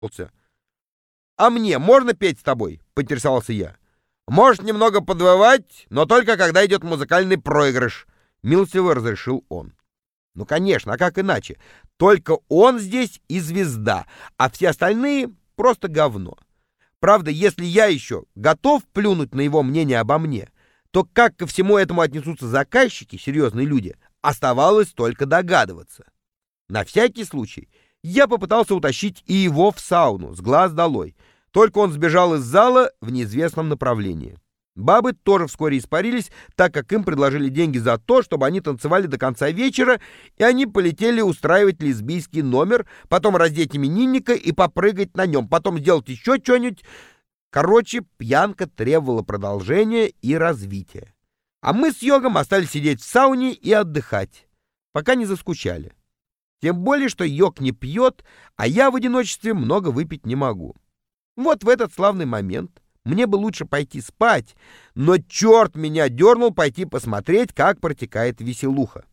«А мне можно петь с тобой?» — поинтересовался я. «Можешь немного подвывать, но только когда идет музыкальный проигрыш», — милостиво разрешил он. Ну, конечно, а как иначе? Только он здесь и звезда, а все остальные — просто говно. Правда, если я еще готов плюнуть на его мнение обо мне, то как ко всему этому отнесутся заказчики, серьезные люди, оставалось только догадываться. На всякий случай я попытался утащить и его в сауну, с глаз долой. Только он сбежал из зала в неизвестном направлении. Бабы тоже вскоре испарились, так как им предложили деньги за то, чтобы они танцевали до конца вечера, и они полетели устраивать лесбийский номер, потом раздеть именинника и попрыгать на нем, потом сделать еще что-нибудь. Короче, пьянка требовала продолжения и развития. А мы с Йогом остались сидеть в сауне и отдыхать, пока не заскучали. Тем более, что Йог не пьет, а я в одиночестве много выпить не могу. Вот в этот славный момент мне бы лучше пойти спать, но черт меня дернул пойти посмотреть, как протекает веселуха.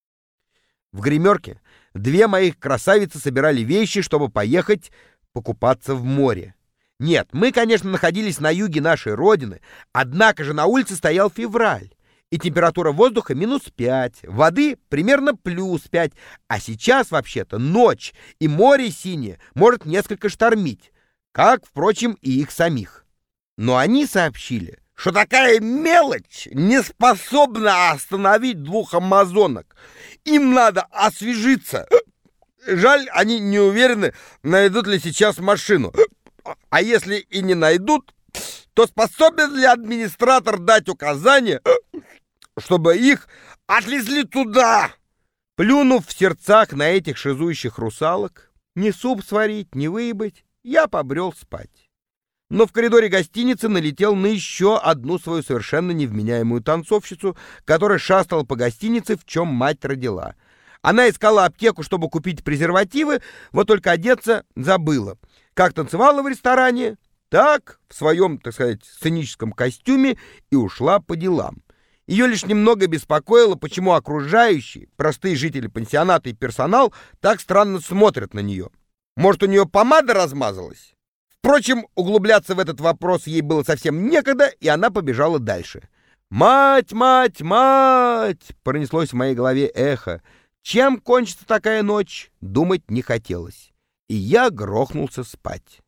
В гримерке две моих красавицы собирали вещи, чтобы поехать покупаться в море. Нет, мы, конечно, находились на юге нашей родины, однако же на улице стоял февраль, и температура воздуха -5, воды примерно +5, а сейчас вообще-то ночь, и море синее может несколько штормить, как, впрочем, и их самих. Но они сообщили, что такая мелочь не способна остановить двух амазонок. Им надо освежиться. Жаль, они не уверены, найдут ли сейчас машину. А если и не найдут, то способен ли администратор дать указание, чтобы их отвезли туда? Плюнув в сердцах на этих шизующих русалок, ни суп сварить, ни выебать, я побрел спать. Но в коридоре гостиницы налетел на еще одну свою совершенно невменяемую танцовщицу, которая шастала по гостинице, в чем мать родила. Она искала аптеку, чтобы купить презервативы, вот только одеться забыла. Как танцевала в ресторане, так в своем, так сказать, сценическом костюме и ушла по делам. Ее лишь немного беспокоило, почему окружающие, простые жители пансионата и персонал так странно смотрят на нее. Может, у нее помада размазалась? Впрочем, углубляться в этот вопрос ей было совсем некогда, и она побежала дальше. «Мать, мать, мать!» — пронеслось в моей голове эхо. Чем кончится такая ночь, думать не хотелось. И я грохнулся спать.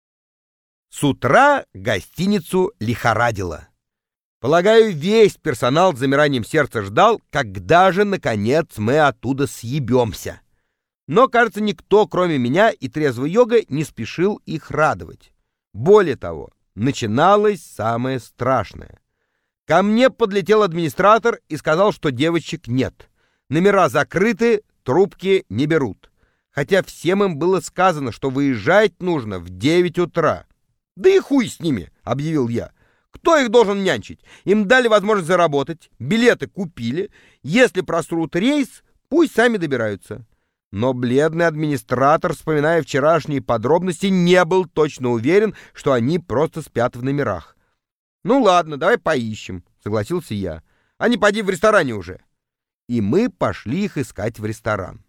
С утра гостиницу лихорадило. Полагаю, весь персонал с замиранием сердца ждал, когда же, наконец, мы оттуда съебемся. Но, кажется, никто, кроме меня и трезвого Йога, не спешил их радовать. Более того, начиналось самое страшное. Ко мне подлетел администратор и сказал, что девочек нет. Номера закрыты, трубки не берут. Хотя всем им было сказано, что выезжать нужно в 9 утра. «Да и хуй с ними», — объявил я. «Кто их должен нянчить? Им дали возможность заработать, билеты купили. Если просрут рейс, пусть сами добираются». Но бледный администратор, вспоминая вчерашние подробности, не был точно уверен, что они просто спят в номерах. «Ну ладно, давай поищем», — согласился я. «Они поди в ресторане уже». И мы пошли их искать в ресторан.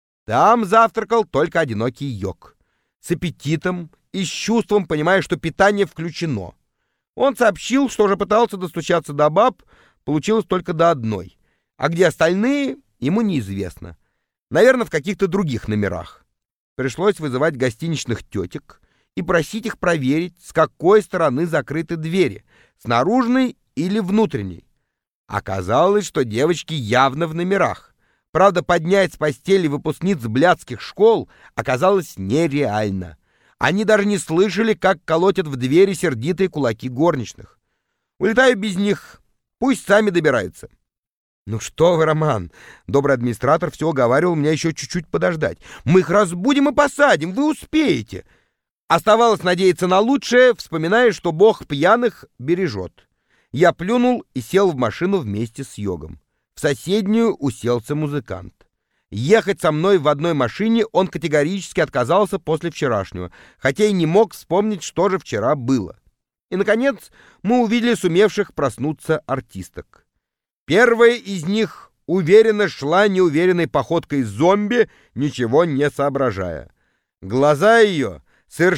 Там завтракал только одинокий Йог. С аппетитом и с чувством, понимая, что питание включено. Он сообщил, что уже пытался достучаться до баб, получилось только до одной. А где остальные, ему неизвестно. Наверное, в каких-то других номерах. Пришлось вызывать гостиничных тетек и просить их проверить, с какой стороны закрыты двери, с наружной или внутренней. Оказалось, что девочки явно в номерах. Правда, поднять с постели выпускниц блядских школ оказалось нереально. Они даже не слышали, как колотят в двери сердитые кулаки горничных. Улетаю без них, пусть сами добираются. «Ну что вы, Роман!» Добрый администратор все уговаривал меня еще чуть-чуть подождать. «Мы их разбудим и посадим, вы успеете!» Оставалось надеяться на лучшее, вспоминая, что бог пьяных бережет. Я плюнул и сел в машину вместе с Йогом. В соседнюю уселся музыкант. Ехать со мной в одной машине он категорически отказался после вчерашнего, хотя и не мог вспомнить, что же вчера было. И, наконец, мы увидели сумевших проснуться артисток. Первая из них уверенно шла неуверенной походкой зомби, ничего не соображая. Глаза ее совершенно